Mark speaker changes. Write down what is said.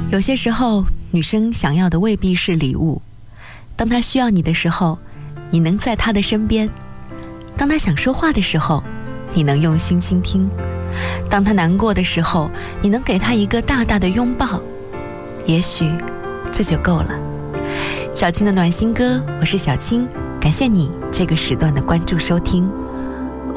Speaker 1: 有些时候，女生想要的未必是礼物。当她需要你的时候，你能在她的身边；当她想说话的时候，你能用心倾听；当她难过的时候，你能给她一个大大的拥抱。也许这就够了。小青的暖心歌，我是小青，感谢你这个时段的关注收听。